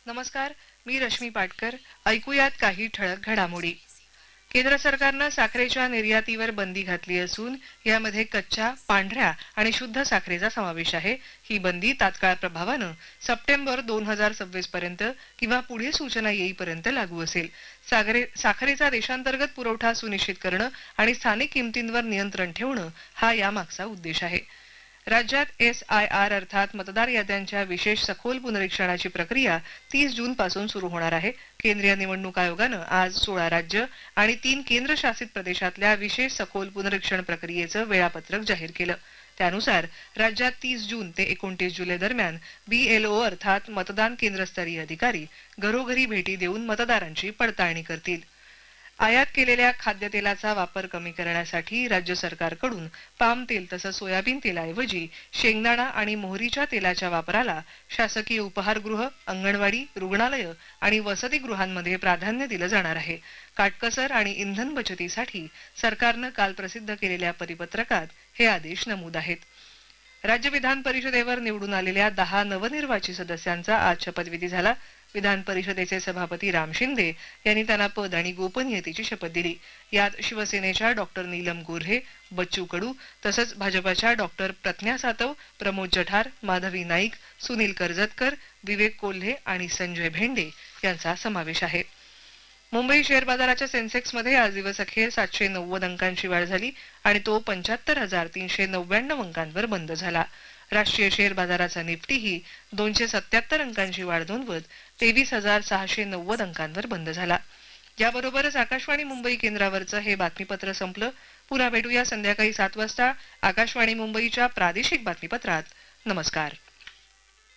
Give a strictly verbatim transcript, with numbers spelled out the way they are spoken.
नमस्कार, मी रश्मी पाटकर. ऐकूयात काही ठळक घडामोडी. केंद्र सरकारनं साखरेच्या निर्यातीवर बंदी घातली असून यामध्ये कच्च्या, पांढऱ्या आणि शुद्ध साखरेचा समावेश आहे. ही बंदी तात्काळ प्रभावानं सप्टेंबर दोन हजार सव्वीस पर्यंत किंवा पुढील सूचना येईपर्यंत लागू असेल. सागरे साखरेचा देशांतर्गत पुरवठा सुनिश्चित करणं आणि स्थानिक किमतींवर नियंत्रण ठेवणं हा यामागचा उद्देश आहे. राज्यात एस आय आर अर्थात मतदार याद्यांच्या विशेष सखोल पुनरीक्षणाची प्रक्रिया तीस जून पासून सुरू होणार आहे. केंद्रीय निवडणूक आयोगानं आज सोळा राज्य आणि तीन केंद्रशासित प्रदेशातल्या विशेष सखोल पुनरीक्षण प्रक्रियेचं वेळापत्रक जाहीर केलं. त्यानुसार राज्यात तीस जून ते एकोणतीस जुलै दरम्यान बी एल ओ अर्थात मतदान केंद्रस्तरीय अधिकारी घरोघरी भेटी देऊन मतदारांची पडताळणी करतील. आयात केलेल्या खाद्यतेलाचा वापर कमी करण्यासाठी राज्य सरकारकडून पाम तेल तसंच सोयाबीन तेलाऐवजी शेंगदाणा आणि मोहरीच्या तेलाच्या वापराला शासकीय उपहारगृह, अंगणवाडी, रुग्णालय आणि वसतिगृहांमध्ये प्राधान्य दिलं जाणार आहे. काटकसर आणि इंधन बचतीसाठी सरकारनं काल प्रसिद्ध केलेल्या परिपत्रकात हे आदेश नमूद आहेत. राज्य विधान परिषदेवर निवडून आलेल्या दहा नवनिर्वाचित सदस्यांचा आज शपथविधी झाला. विधान परिषदेचे सभापती राम शिंदे यांनी त्यांना पद आणि गोपनीयतेची शपथ दिली. यात शिवसेनेच्या डॉक्टर नीलम गोऱ्हे, बच्चू कडू तसंच भाजपाच्या डॉक्टर प्रज्ञा सातव, प्रमोद जठार, माधवी नाईक, सुनील कर्जतकर, विवेक कोल्हे आणि संजय भेंडे यांचा समावेश आहे. मुंबई शेअर बाजाराच्या सेन्सेक्समध्ये आज दिवस अखेर सातशे नव्वद अंकांची वाढ झाली आणि तो पंच्याहत्तर हजार तीनशे नव्याण्णव अंकांवर बंद झाला. राष्ट्रीय शेअर बाजाराचा निफ्टीही दोनशे सत्याहत्तर अंकांची वाढ नोंदवत तेवीस हजार सहाशे नव्वद अंकांवर बंद झाला. याबरोबरच आकाशवाणी मुंबई केंद्रावरचं हे बातमीपत्र संपलं. पुन्हा भेटूया संध्याकाळी सात वाजता आकाशवाणी मुंबईच्या प्रादेशिक बातमीपत्रात. नमस्कार.